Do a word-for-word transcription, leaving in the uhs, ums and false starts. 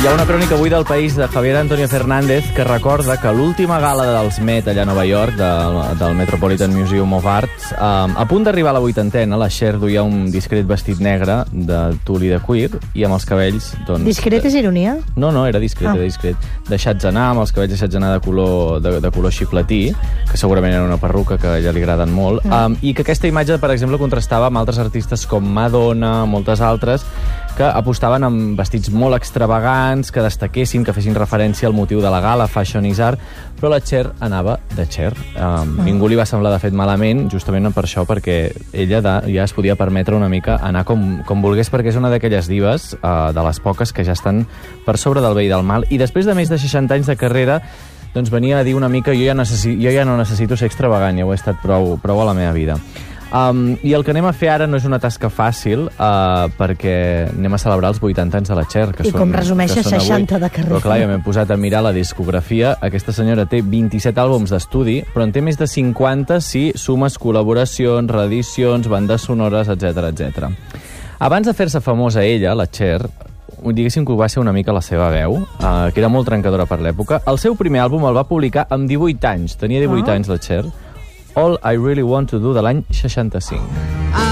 Hi ha una crònica avui del País de Javier Antonio Fernández que recorda que l'última gala dels Met allà a Nova York, del, del Metropolitan Museum of Art, eh, a punt d'arribar a la vuitantena, la Cher duia un discret vestit negre de tul i de cuir i amb els cabells... Doncs, discret és ironia? No, no, era discret, ah. era discret. Deixats anar, amb els cabells deixats anar de color, de, de color xicletí, que segurament era una perruca que a ella li agraden molt, mm. um, i que aquesta imatge, per exemple, contrastava amb altres artistes com Madonna, moltes altres, que apostaven amb vestits molt extravagants, que destaquessin, que fessin referència al motiu de la gala, Fashion is Art, però la Cher anava de Cher. Um, mm. Ningú li va semblar de fet malament, justament per això, perquè ella de, ja es podia permetre una mica anar com, com volgués, perquè és una d'aquelles dives, uh, de les poques que ja estan per sobre del bé i del mal, i després de més de seixanta anys de carrera, doncs venia a dir una mica jo ja, necessi, jo ja no necessito ser extravagant, ja ho he estat prou, prou a la meva vida. Um, I el que anem a fer ara no és una tasca fàcil, uh, perquè anem a celebrar els vuitanta anys de la Cher. Que I són, com resumeixes seixanta de carrera. Però clar, jo m'he posat a mirar la discografia. Aquesta senyora té vint-i-set àlbums d'estudi, però en té més de cinquanta si sumes col·laboracions, reedicions, bandes sonores, etcètera, etcètera. Abans de fer-se famosa ella, la Cher, diguéssim que va ser una mica la seva veu, uh, que era molt trencadora per l'època. El seu primer àlbum el va publicar amb divuit anys. Tenia divuit oh. anys la Cher. All I Really Want to Do, de l'any seixanta-cinc.